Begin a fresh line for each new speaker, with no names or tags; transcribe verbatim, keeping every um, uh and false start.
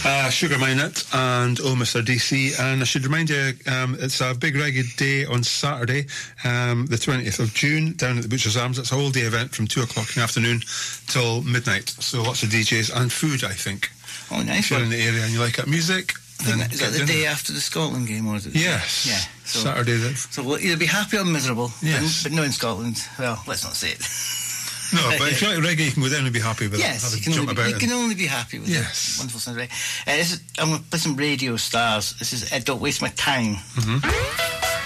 Uh, Sugar Minot and Oh Mister D C. And I should remind you, um, it's a big reggae day on Saturday, um, the twentieth of June, down at the Butcher's Arms. It's a whole day event from two o'clock in the afternoon till midnight. So lots of D Js and food, I think.
Oh, nice.
If you're in the area and you like it, music.
That, is that the day after the Scotland game, or is it?
Yes.
Yeah. So,
Saturday. Then.
So we'll either be happy or miserable.
Yes.
But, but no in Scotland. Well, let's not say it.
No, but if you like reggae, you can go down and be happy with
yes,
it.
Yes, you, can only, be, you can only be happy with
yes.
it. Wonderful sound of reggae. Uh, this is, I'm going to play some radio stars. This is uh, Don't Waste My Time.
Mm-hmm.